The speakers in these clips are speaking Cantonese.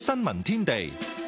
新聞天地，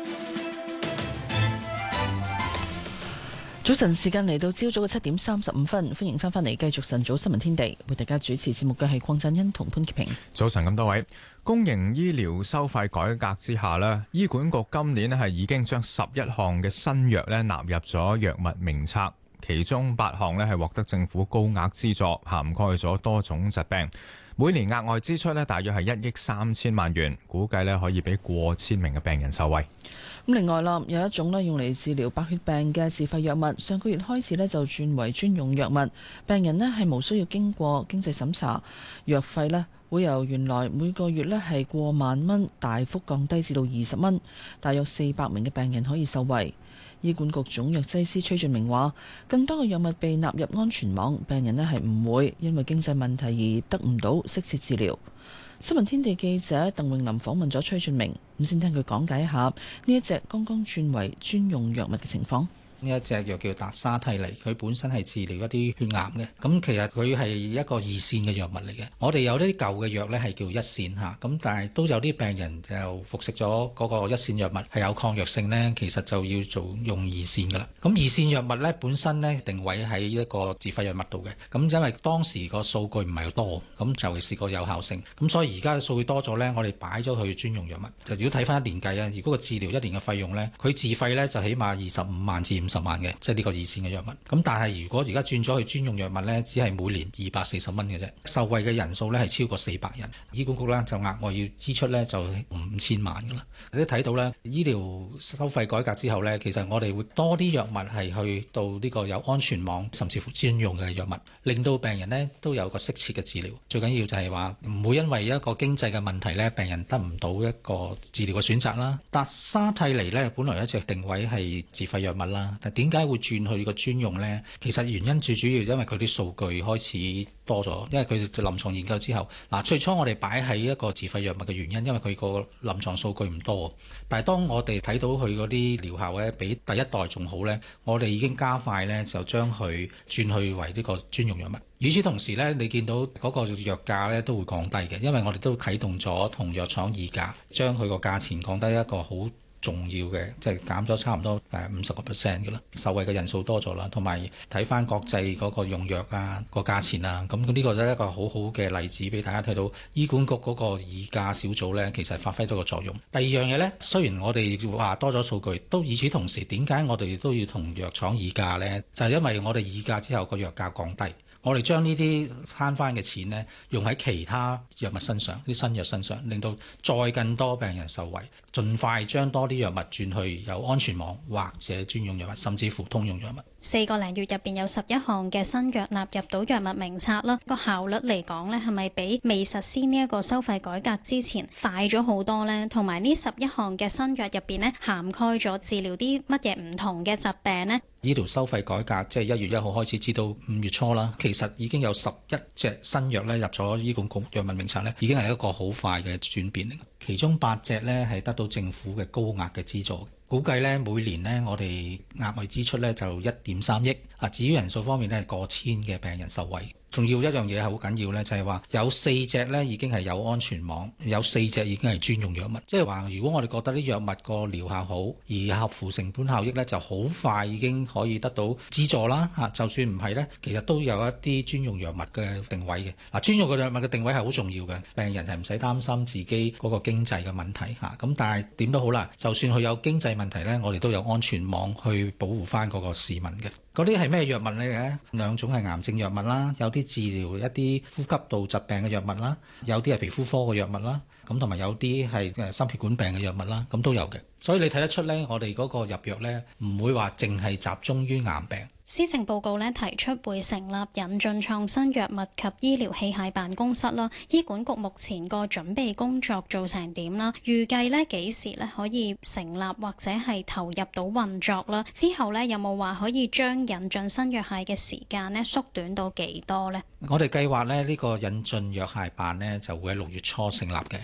早晨時間嚟到朝早嘅7:35，歡迎翻嚟繼續晨早新聞天地，為大家主持節目嘅係鄺振欣同潘潔平。 早晨咁多位，公營醫療收費改革之下呢，醫管局今年係已經將11項嘅新藥納入咗藥物名冊，其中8項係獲得政府高額資助，涵蓋咗多種疾病。每年額外支出大約係1億3千萬元，估計可以俾過千名嘅病人受惠。 咁另外啦，有一種用嚟治療白血病嘅自費藥物，上個月開始就轉為專用藥物，病人係無需要經過經濟審查，藥費會由原來每個月係過萬蚊，大幅降低至到20蚊，大約400名嘅病人可以受惠。醫管局總藥劑師崔俊明話，更多嘅藥物被納入安全網，病人係唔會因為經濟問題而得唔到適切治療。新聞天地記者鄧詠琳訪問咗崔俊明，咁先聽佢講解一下呢一隻剛剛轉為專用藥物嘅情況。 呢一隻藥叫達沙替尼，佢本身係治療一啲血癌嘅。咁其實佢係一個二線嘅藥物嚟嘅。我哋有啲舊嘅藥呢係叫一線嚇，咁但係都有啲病人就服食咗嗰個一線藥物係有抗藥性呢，其實就要做用二線噶啦。咁二線藥物呢本身呢定位喺一個自費藥物度嘅。咁因為當時個數據唔係多，咁尤其是個有效性，咁所以而家數據多咗呢，我哋擺咗去專用藥物。就如果睇翻一年計啊，如果個治療一年嘅費用呢，佢自費呢就起碼25萬至50萬嘅，即係呢個二線嘅藥物。咁但係如果而家轉咗去專用藥物呢，只係每年240蚊嘅啫，受惠嘅人數呢係超過400人。醫管局呢就額外要支出呢就5000萬噶啦。你都睇到呢，醫療收費改革之後呢，其實我哋會多啲藥物係去到呢個有安全網甚至乎專用嘅藥物，令到病人呢都有個適切嘅治療。最緊要就係話唔會因為一個經濟嘅問題呢，病人得唔到一個治療嘅選擇啦。達沙替尼呢本來一隻定位係自費藥物啦，但點解會轉去個專用呢？其實原因最主要因為佢啲數據開始多咗，因為佢臨床研究之後，最初我哋擺喺一個自費藥物嘅原因，因為佢個臨床數據唔多。但係當我哋睇到佢嗰啲療效咧，比第一代仲好呢，我哋已經加快呢，就將佢轉去為呢個專用藥物。與此同時呢，你見到嗰個藥價呢都會降低嘅，因為我哋都啟動咗同藥廠議價，將佢個價錢降低一個好重要嘅，即係減咗差唔多50% 嘅啦，受惠嘅人數多咗啦，同埋睇翻國際嗰個用藥啊個價錢啊，咁呢個都係一個好好嘅例子俾大家睇到，醫管局嗰個議價小組呢，其實發揮咗個作用。第二樣嘢呢，雖然我哋話多咗數據，都與此同時，點解我哋都要同藥廠議價呢？就係因為我哋議價之後個藥價降低。我哋將呢啲慳翻嘅錢呢，用喺其他藥物身上，啲新藥身上，令到再更多病人受惠，盡快將多啲藥物轉去有安全網或者專用藥物，甚至乎通用藥物。 4個零月入邊有11項嘅新藥納入到藥物名冊啦，個效率嚟講呢，係咪比未實施呢一個收費改革之前快咗好多呢？同埋呢11項嘅新藥入邊呢，涵蓋咗治療啲乜嘢唔同嘅疾病呢？ 醫療收費改革即係1月1號開始，至到5月初啦，其實已經有11隻新藥咧入咗醫管局藥物名冊咧，已經係一個好快嘅轉變嚟。其中8隻咧係得到政府嘅高額嘅資助，估計咧每年咧我哋額外支出咧就1.3億。至於人數方面咧，過千嘅病人受惠。仲要一樣嘢係好緊要咧，就係話有4隻咧已經係有安全網，有4隻已經係專用藥物。即係話如果我哋覺得啲藥物個療效好，而合乎成本效益咧，就好快已經可以得到資助啦。就算唔係咧，其實都有一啲專用藥物嘅定位嘅。專用嘅藥物嘅定位係好重要嘅，病人係唔使擔心自己嗰個經濟嘅問題嚇。咁但係點都好啦，就算佢有經濟問題咧，我哋都有安全網去保護翻嗰個市民嘅。嗰啲係咩藥物嚟嘅？2種係癌症藥物啦，有啲治療一啲呼吸道疾病嘅藥物啦，有啲係皮膚科嘅藥物啦，咁同埋有啲係心血管病嘅藥物啦，咁都有嘅。所以你睇得出呢，我哋嗰個入藥呢，唔會話淨係集中於癌病。 施政報告呢提出會成立引進創新藥物及醫療器械辦公室啦。醫管局目前個準備工作做成點啦？預計呢幾時呢可以成立或者係投入到運作啦？之後呢有冇話可以將引進新藥械嘅時間呢縮短到幾多呢？ 我哋計劃呢個引進藥械辦呢就會喺6月初成立嘅。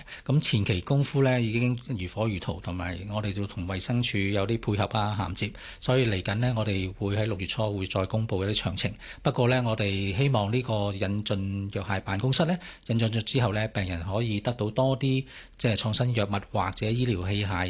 咁前期功夫呢已經如火如荼，同埋我哋要同衛生署有啲配合啊銜接，所以嚟緊呢，我哋會喺6月初會再公布一啲詳情。不過呢，我哋希望呢個引進藥械辦公室呢，引進咗之後呢，病人可以得到多啲即係創新藥物或者醫療器械